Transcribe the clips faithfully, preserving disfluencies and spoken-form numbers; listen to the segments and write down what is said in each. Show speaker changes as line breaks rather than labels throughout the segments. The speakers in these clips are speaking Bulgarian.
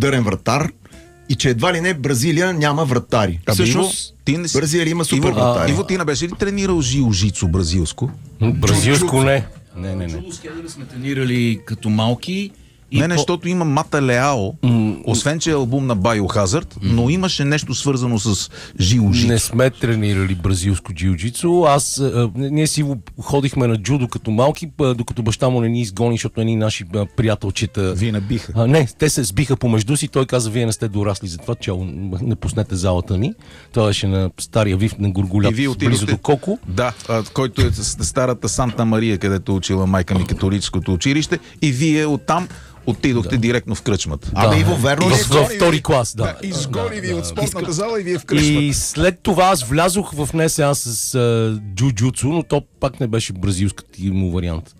ударен вратар и че едва ли не Бразилия няма вратари.
А,
всъщност
Иво, си...
Бразилия има супер
Иво,
вратари.
Иво, ти не беше ли тренирал жило-жицо бразилско?
Бразилско не. Не, не, не.
Джудо с Кедър сме тренирали като малки. И
не, не,
по...
защото има Мата Леао,
М-
освен че е албум на Biohazard, но имаше нещо свързано с жило-жицо.
Не сме тренирали бразилско джиу-джитсу. Аз, а, ние си ходихме на джудо като малки, а, докато баща му не ни изгони, защото едни наши а, приятелчета...
Вие не биха.
А, не, те се сбиха помежду си. Той каза, вие не сте дорасли за това, че не пуснете залата ни. Той беше на стария вив на Горголят, близо до Коко.
Да, а, който е с старата Санта Мария, където учила майка ми католическото училище, и вие оттам отидохте да. директно в кръчмата.
Абе, Иво, верно ли?
Във втори клас, да.
Да, изгони
да,
ви
да,
от спортната
да.
зала и вие в кръчмата.
И след това аз влязох в НСА с а, джуджуцу, но то пак не беше бразилската му вариант.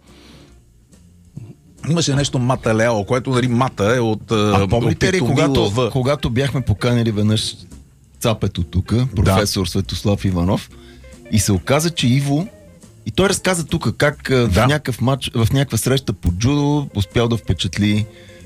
Имаше нещо Мата Лео, което нали Мата е от
А помните ли, когато,
В.
когато бяхме поканили веднъж цапето тук, професор да. Светослав Иванов, и се оказа, че Иво, и той разказа тук как да. в някакъв матч, в някаква среща по джудо успял да впечатли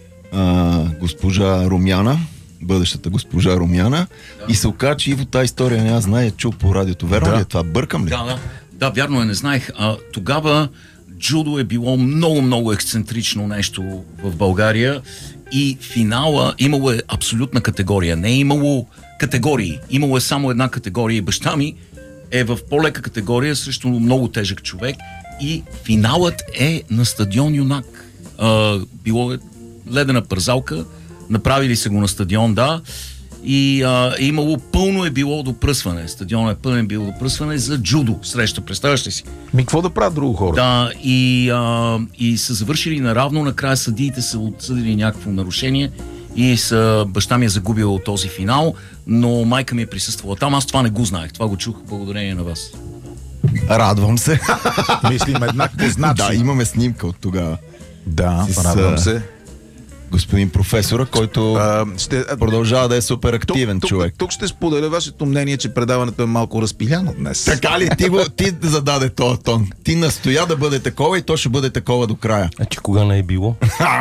а, госпожа Румяна, бъдещата госпожа Румяна, да. И се оказа, че Иво тази история не я знае, чул по радиото. Верно да. ли е това? Бъркам ли?
Да, да, да, вярно е, не знаех. А, тогава джудо е било много-много ексцентрично нещо в България и финала имало е абсолютна категория. Не е имало категории. Имало е само една категория и баща ми е в по-лека категория срещу много тежък човек и финалът е на стадион Юнак. А, било е ледена пързалка, направили се го на стадион, да, и а, е имало пълно е било до пръсване. Стадионът е пълен било до пръсване за джудо среща, представяш ли си?
Ми, какво да правят друго хора?
Да, и, а, и са завършили наравно, накрая съдиите са отсъдили някакво нарушение и са, баща ми е загубил този финал, но майка ми е присъствала там. Аз това не го знаех, това го чух благодарение на вас.
Радвам се.
Мислим еднакво значи.
Да, имаме снимка от тогава.
Да,
С,
радвам се.
Господин професора, който
а, ще,
продължава да е супер активен
тук,
човек.
Тук, тук ще споделя вашето мнение, че предаването е малко разпиляно днес.
Така ли? Ти, го, ти зададе този тон. Ти настоя да бъде такова и то ще бъде такова до края.
А че кога не е било?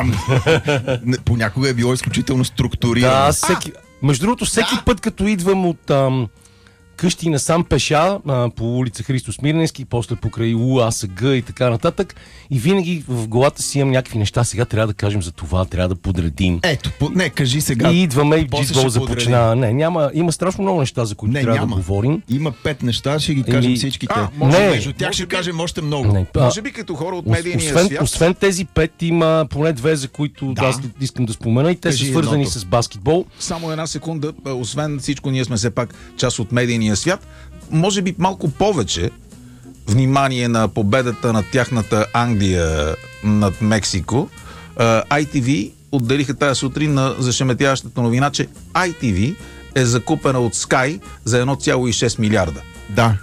Понякога е било изключително структурирано.
Да, всеки... Между другото, всеки път, като идвам от ам, къщи насам пеша, а, по улица Христо Смирненски, после покрай УАСГ и така нататък, и винаги в главата си имам някакви неща. Сега трябва да кажем за това, трябва да подредим.
Ето, по... не, кажи сега.
И идваме и
после
джитбол
ще
започна. Не, няма, има страшно много неща, за които
Не,
трябва
няма.
да говорим.
Има пет неща, ще ги кажем
Или-
всичките.
А, може
Не.
Между тях
Може
ще
би-
кажем още много.
Не, а,
Може би като хора от
ос-
медийния
освен,
свят.
освен тези пет има поне две, за които
Да.
аз искам да спомена, и те
Кажи
са свързани
едното.
с баскетбол.
Само една секунда, а, освен всичко, ние сме все пак част от медийния свят. Може би малко повече внимание на победата на тяхната Англия над Мексико. ай ти ви отделиха тази сутрин на зашеметяващата новина, че ай ти ви е закупена от Sky за едно цяло и шест милиарда.
Да.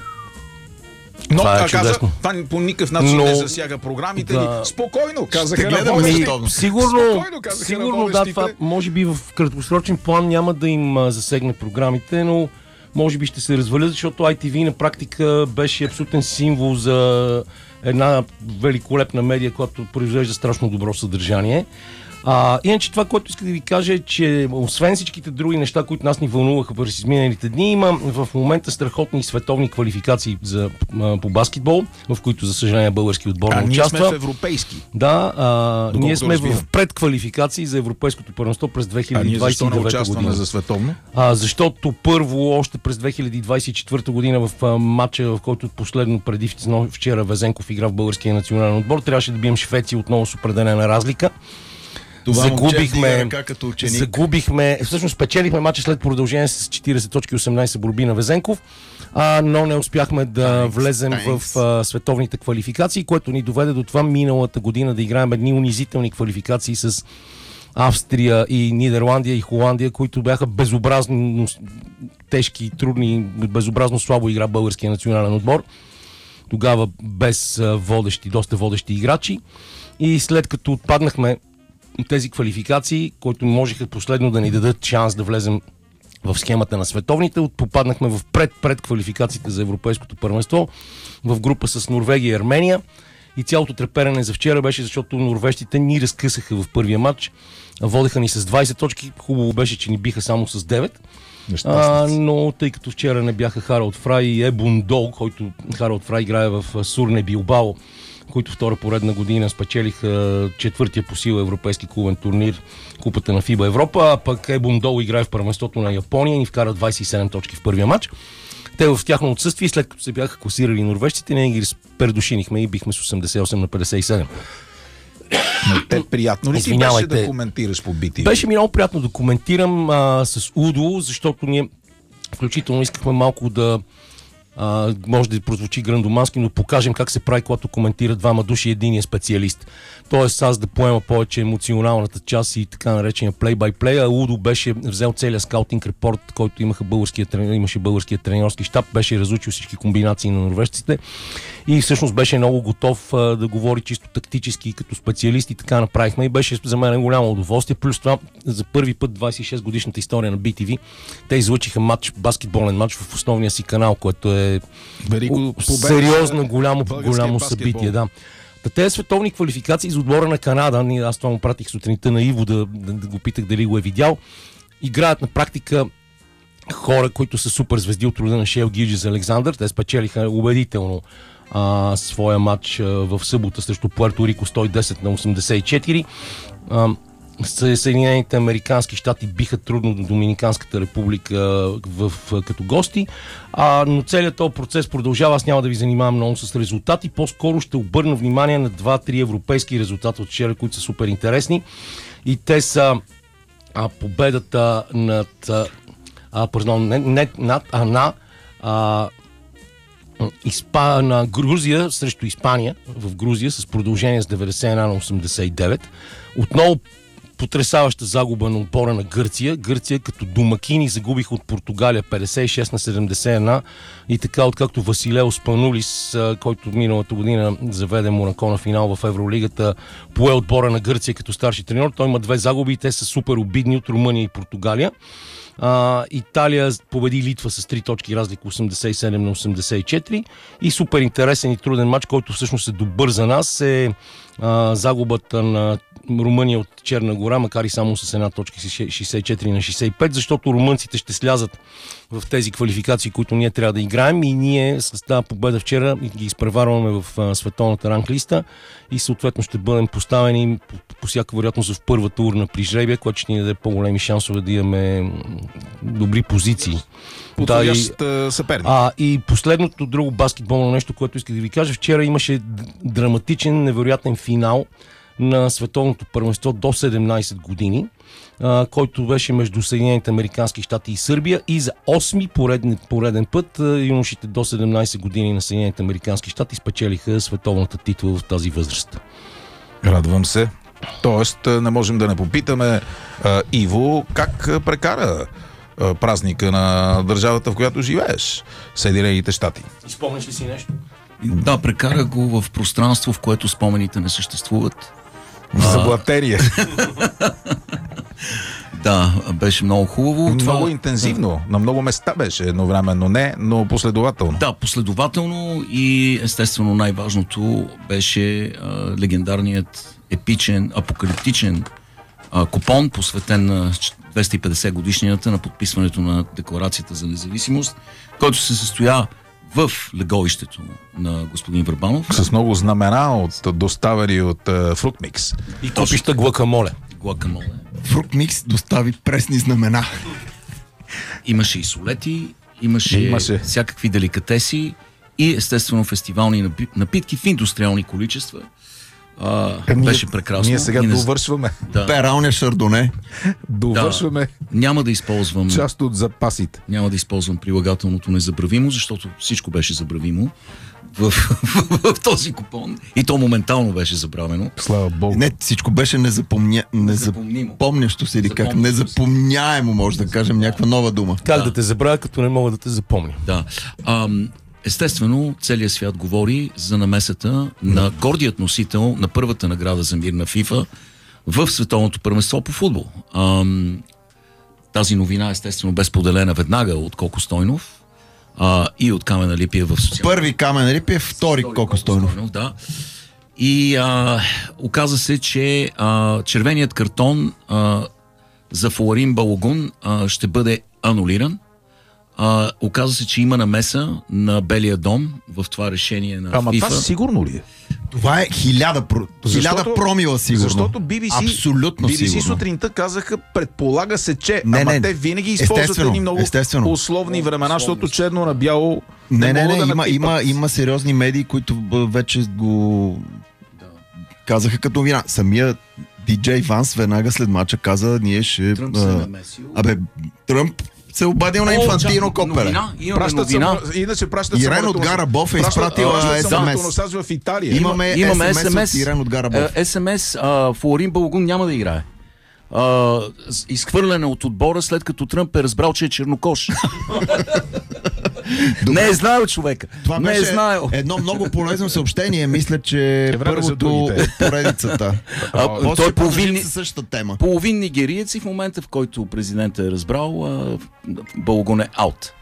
Но
Това е
това, каза,
чудесно.
това по никакъв начин
Но-
не засяга програмите
Да.
ни. Спокойно, казаха на
гледаме
водещите.
редовно.
Сигурно,
Спокойно, казаха на
сигурно да,
водещите.
това може би в краткосрочен план няма да им а, засегне програмите, но може би ще се развалят, защото ай ти ви на практика беше абсолютен символ за една великолепна медия, която произвежда страшно добро съдържание. А, иначе това, което исках да ви кажа е, че освен всичките други неща, които нас ни вълнуваха през изминалите дни, има в момента страхотни световни квалификации за, а, по баскетбол, в които, за съжаление, български отбор
А
не
ние
участва.
сме в европейски.
Да, а, ние сме
разбирам.
в предквалификации за Европейското първенство през
А ние защо не
две хиляди двадесет и девета
участваме
година.
за световно?
А, защото първо, още през две хиляди двадесет и четвърта година в а, матча, в който последно преди но вчера Везенков игра в българския национален отбор, трябваше да бием Швеция отново с определена разлика.
Това момче вдига
Загубихме,
ръка като ученик.
загубихме, всъщност спечелихме матча след продължение с четиридесет точки и осемнадесет борби на Везенков, а, но не успяхме да
Thanks,
влезем
thanks.
в а, световните квалификации, което ни доведе до това миналата година да играем едни унизителни квалификации с Австрия и Нидерландия и Холандия, които бяха безобразно тежки, трудни, безобразно слабо игра българския национален отбор. Тогава без а, водещи, доста водещи играчи. И след като отпаднахме от тези квалификации, които можеха последно да ни дадат шанс да влезем в схемата на световните, попаднахме в пред-пред квалификациите за Европейското първенство в група с Норвегия и Армения. И цялото треперене за вчера беше, защото норвежците ни разкъсаха в първия матч. Водеха ни с двайсет точки. Хубаво беше, че ни биха само с девет. А, но тъй като вчера не бяха Харалд Фрай и Ебун Дол, който Харалд Фрай играе в Сурне Билбао, които втора поредна година спечелиха четвъртия по сила европейски клубен турнир, купата на ФИБА Европа, а пък Ебун Дол играе в първенството на Япония и ни вкара двайсет и седем точки в първия матч. Те в тяхно отсъствие, след като се бяха класирали норвежците, ние ги предушинихме и бихме с осемдесет и осем на петдесет и седем.
Но те приятно ли си беше да коментираш по би ти ви?
Беше ми много приятно да коментирам а, с Удо, защото ние включително искахме малко да а, може да прозвучи грандомански, но покажем как се прави, когато коментират двама души и единия специалист. Тоест аз да поема повече емоционалната част и така наречения play-by-play, а Удо беше взел целият скаутинг репорт, който имаха българския, имаше българския тренерски щаб, беше разучил всички комбинации на норвежците и всъщност беше много готов а, да говори чисто тактически като специалист и така направихме и беше за мен голямо удоволствие. Плюс това за първи път двайсет и шест годишната история на би ти ви те излъчиха матч, баскетболен матч в основния си канал, което е
Велико
сериозно голямо, голямо събитие. Да. Та тези световни квалификации за отбора на Канада, аз това му пратих сутринта на Иво да, да, да го питах дали го е видял, играят на практика хора, които са супер звезди от рода на Шейл Гилджес Александър. Те спечелиха убедително а, своя матч а, в събота срещу Пуерто Рико сто и десет на осемдесет и четири. А, Съединените американски щати биха трудно до Доминиканската република в, в, като гости, а, но целият този процес продължава. Аз няма да ви занимавам много с резултати, по-скоро ще обърна внимание на два-три европейски резултата от вчера, които са супер интересни и те са а, победата над, а, пардон, не, не над, а на а, Испа, на Грузия срещу Испания в Грузия с продължение с деветдесет и едно на осемдесет и девет. Отново потресаваща загуба на отбора на Гърция. Гърция като домакини загубиха от Португалия петдесет и шест на седемдесет и едно и така откакто Василео Спанулис, който миналата година заведе Монако на финал в Евролигата, пое отбора на Гърция като старши треньор. Той има две загуби и те са супер обидни от Румъния и Португалия. Uh, Италия победи Литва с три точки разлика осемдесет и седем на осемдесет и четири и супер интересен и труден матч, който всъщност е добър за нас е uh, загубата на Румъния от Черна гора, макар и само с една точка шейсет и четири на шейсет и пет, защото румънците ще слязат в тези квалификации, които ние трябва да играем и ние с тази победа вчера ги изпреварваме в uh, световната ранглиста и съответно ще бъдем поставени по, по всяка вероятност в първата урна при жребия, което ще ни даде по-големи шансове да имаме добри позиции.
Подходящ съперник.
А, и последното друго баскетболно нещо, което исках да ви кажа, вчера имаше драматичен, невероятен финал на световното първенство до седемнайсет години, а, който беше между Съединените американски щати и Сърбия и за осми пореден, пореден път а, юношите до седемнайсет години на Съединените американски щати спечелиха световната титла в тази възраст.
Радвам се. Тоест, не можем да не попитаме а, Иво как прекара а, празника на държавата, в която живееш, Съединените щати.
Спомняш ли си нещо?
Да, прекара го в пространство, в което спомените не съществуват.
Заблатерия.
Да, беше много хубаво.
Много
Това...
интензивно. На много места беше едновременно, не, но последователно.
Да, последователно и естествено най-важното беше а, легендарният епичен, апокалиптичен а, купон, посветен на двеста и петдесет годишнината на подписването на Декларацията за независимост, който се състоя в леговището на господин Върбанов.
С много знамена от доставени от uh, Фруктмикс.
И купища гуакамоле.
Гуакамоле.
Фруктмикс достави пресни знамена.
Имаше и солети, имаше,
имаше
всякакви деликатеси и естествено фестивални напитки в индустриални количества. А, беше прекрасно.
Ние сега
не...
довършваме.
Да. Пералня шардоне.
Довършваме.
Да. Няма да използвам
част от запасите.
Няма да използвам прилагателното незабравимо, защото всичко беше забравимо в, в, в, в този купон. И то моментално беше забравено.
Слава Богу.
Не, всичко беше незапомня... незапомнящо се или как. Незапомняемо, може да кажем, някаква нова дума.
Как
да,
да те забравя, като не мога да те запомня.
Да. Ам, естествено, целият свят говори за намесата на гордият носител на първата награда за мир на ФИФА в световното първенство по футбол. Ам, тази новина естествено бе споделена веднага от Коко Стойнов а, и от Камена Липия в социалната.
Първи Камена Липия, втори, втори Коко Стойнов.
Да. И а, оказа се, че а, червеният картон а, за Флорин Балогун а, ще бъде анулиран. А, оказа се, че има намеса на Белия дом в това решение на
Ама
FIFA.
това сигурно ли е?
Това е хиляда, про...
Защото-
хиляда промила сигурно.
Защото Би Би Си,
Абсолютно
Би Би Си
сигурно.
сутринта казаха, предполага се, че
Не,
ама
не,
те винаги използват
естествено,
едни много
естествено.
условни времена, защото черно на бяло
Не, не,
могат
не,
да
има,
натипат.
има, има сериозни медии, които б, вече го казаха като вина. Самия диджей Ванс веднага след мача каза, ние ще...
Тръмп се
а,
намесил.
Абе, Тръмп се обадил на
О,
Инфантино
чак,
Копеле.
новина, имаме
Пращат
новина.
са, иначе пращат
Ирен
самолетонос-
от Гарабов е
пращат-
изпратила
пращат
ес ем ес.
самолетоносач в Италия.
Имаме,
Имаме
ес ем ес от
ес ем ес.
Ирен от Гарабов.
Ес ем ес, а, Флорин Балогун няма да играе. А, с- изхвърляне от отбора, след като Тръмп е разбрал, че е чернокош. Не е знаел човека.
Това
Не е
беше
знаел.
едно много полезно съобщение. Мисля, че
Е време за
първото
другите.
от поредицата.
А,
После
той
ще продължим
половин-
със същата тема.
Половин нигериец и в момента, в който президентът е разбрал, а, Балогун е аут.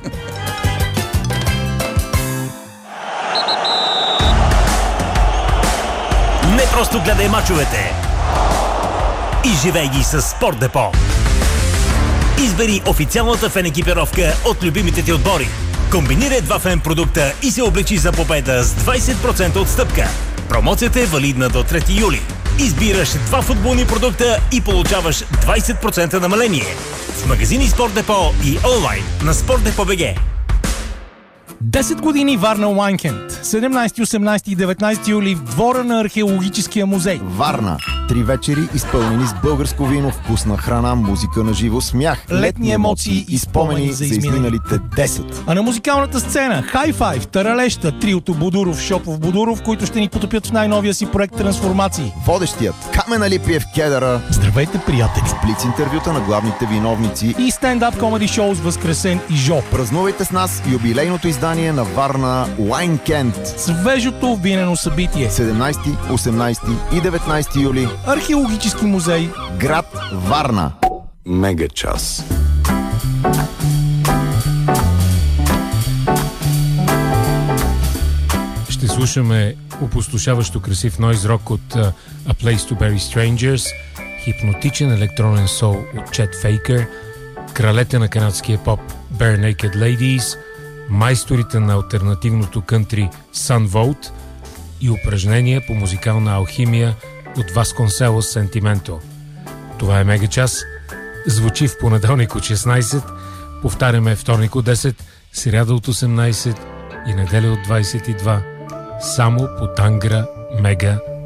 Не просто гледай мачовете. Изживей ги с Спорт Депо. Избери официалната фен екипировка от любимите ти отбори. Комбинирай два фен продукта и се обличи за победа с двайсет процента отстъпка. Промоцията е валидна до трети юли. Избираш два футболни продукта и получаваш двайсет процента намаление. В магазини Спорт Депо и онлайн на Спорт Депо БГ.
десет години Варна Уайнкенд. седемнайсети, осемнайсети и деветнайсети юли в двора на археологическия музей.
Варна. Три вечери, изпълнени с българско вино, вкусна храна, музика на живо, смях,
Летни емоции и спомени за
изминалите десет.
А на музикалната сцена High Five, Таралеща, триото Будуров, Шопов Будуров, които ще ни потопят в най-новия си проект Трансформации.
Водещият Камен Алипиев Кедъра,
Здравейте, приятели!
блиц интервюта на главните виновници.
И стендап комеди шоу с Възкресен и Жо.
Празнувайте с нас юбилейното издание на Варна Уайнкенд.
Свежото винено събитие.
седемнайсети, осемнайсети и деветнайсети юли.
Археологически музей.
Град Варна.
Мега час.
Ще слушаме опустошаващо красив нойз рок от uh, A Place to Bury Strangers, хипнотичен електронен сол от Chet Faker, кралете на канадския поп Bare Naked Ladies, майсторите на алтернативното кънтри Sun Volt и упражнения по музикална алхимия от Vasconcelos Sentimento. Това е Мега час. Звучи в понеделник от шестнайсет, повтаряме вторник от десет, сряда от осемнайсет и неделя от двайсет и два. Само по Тангра Мега